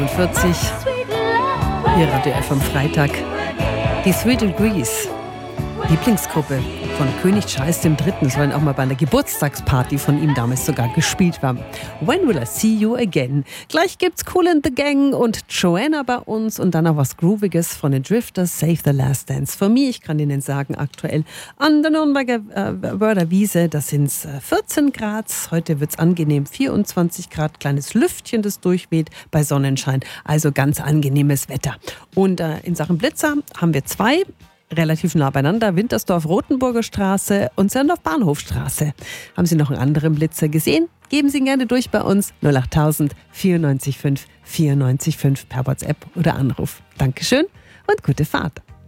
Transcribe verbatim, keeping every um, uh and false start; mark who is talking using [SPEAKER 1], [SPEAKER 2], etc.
[SPEAKER 1] vierzig, hier Radio F am Freitag. Die Three Degrees, Lieblingsgruppe von König Charles der Dritte, sollen auch mal bei einer Geburtstagsparty von ihm damals sogar gespielt haben. When Will I See You Again? Gleich gibt's Kool and the Gang und Joanna bei uns und dann noch was Grooviges von den Drifters, Save the Last Dance. Für mich, ich kann Ihnen sagen, aktuell an der Nürnberger äh, Wörder Wiese, da sind's äh, vierzehn Grad. Heute wird's angenehm, vierundzwanzig Grad, kleines Lüftchen, das durchweht bei Sonnenschein. Also ganz angenehmes Wetter. Und äh, in Sachen Blitzer haben wir zwei. Relativ nah beieinander, Wintersdorf-Rotenburger Straße und Serndorf-Bahnhofstraße. Haben Sie noch einen anderen Blitzer gesehen? Geben Sie ihn gerne durch bei uns null achttausend vierundneunzig fünf vierundneunzig fünf per WhatsApp oder Anruf. Dankeschön und gute Fahrt.